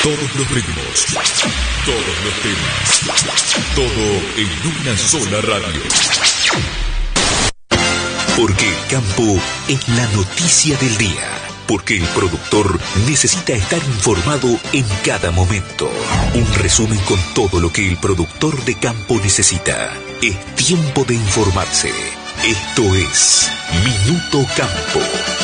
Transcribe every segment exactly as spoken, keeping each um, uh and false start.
Todos los ritmos, todos los temas, todo en una sola radio. Porque el campo es la noticia del día. Porque el productor necesita estar informado en cada momento. Un resumen con todo lo que el productor de campo necesita. Es tiempo de informarse. Esto es Minuto Campo.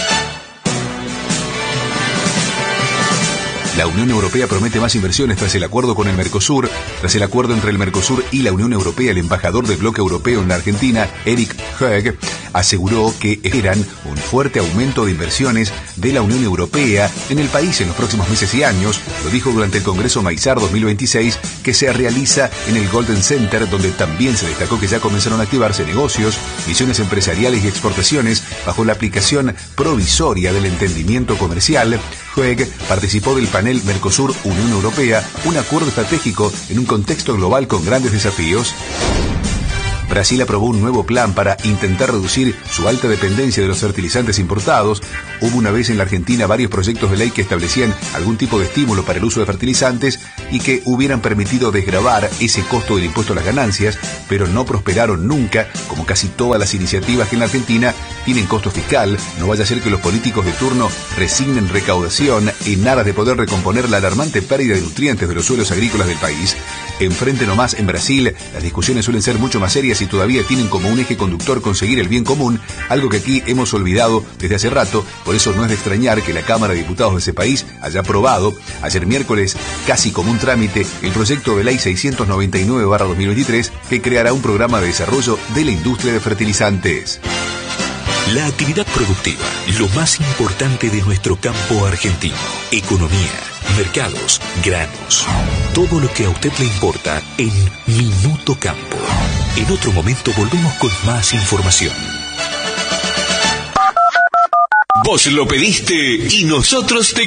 La Unión Europea promete más inversiones tras el acuerdo con el Mercosur. Tras el acuerdo entre el Mercosur y la Unión Europea, el embajador del bloque europeo en la Argentina, Eric Höeg, aseguró que esperan un fuerte aumento de inversiones de la Unión Europea en el país en los próximos meses y años. Lo dijo durante el Congreso Maizar dos mil veintiséis, que se realiza en el Golden Center, donde también se destacó que ya comenzaron a activarse negocios, misiones empresariales y exportaciones bajo la aplicación provisoria del entendimiento comercial. Höeg participó del panel Mercosur-Unión Europea, un acuerdo estratégico en un contexto global con grandes desafíos. Brasil aprobó un nuevo plan para intentar reducir su alta dependencia de los fertilizantes importados. Hubo una vez en la Argentina varios proyectos de ley que establecían algún tipo de estímulo para el uso de fertilizantes y que hubieran permitido desgravar ese costo del impuesto a las ganancias, pero no prosperaron nunca, como casi todas las iniciativas que en la Argentina tienen costo fiscal. No vaya a ser que los políticos de turno resignen recaudación en aras de poder recomponer la alarmante pérdida de nutrientes de los suelos agrícolas del país. Enfrente nomás, en Brasil, las discusiones suelen ser mucho más serias y todavía tienen como un eje conductor conseguir el bien común, algo que aquí hemos olvidado desde hace rato. Por eso no es de extrañar que la Cámara de Diputados de ese país haya aprobado ayer miércoles, casi como un trámite, el proyecto de ley seiscientos noventa y nueve barra dos mil veintitrés, que creará un programa de desarrollo de la industria de fertilizantes. La actividad productiva, lo más importante de nuestro campo argentino. Economía, mercados, granos. Todo lo que a usted le importa en Minuto Campo. En otro momento volvemos con más información. Vos lo pediste y nosotros te